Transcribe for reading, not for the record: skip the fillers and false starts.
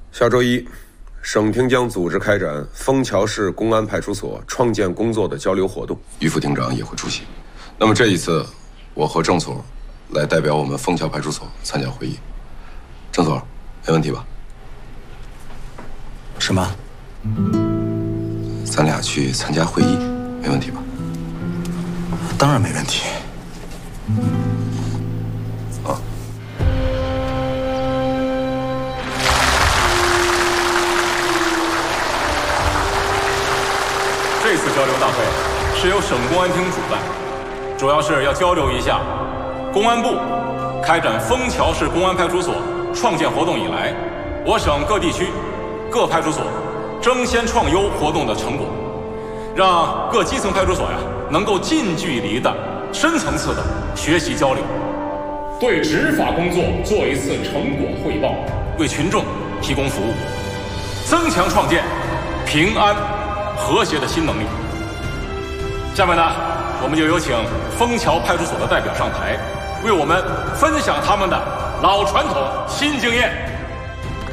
下周一，省厅将组织开展枫桥市公安派出所创建工作的交流活动，于副厅长也会出席。那么这一次，我和郑所来代表我们枫桥派出所参加会议。郑所，没问题吧？ 什么？ 咱俩去参加会议，没问题吧？ 当然没问题。 啊。 这次交流大会是由省公安厅主办，主要是要交流一下公安部开展枫桥市公安派出所创建活动以来，我省各地区各派出所争先创优活动的成果，让各基层派出所能够近距离的、深层次的学习交流， 对执法工作做一次成果汇报， 为群众提供服务，增强创建平安和谐的新能力。下面呢，我们就有请枫桥派出所的代表上台，为我们分享他们的老传统新经验。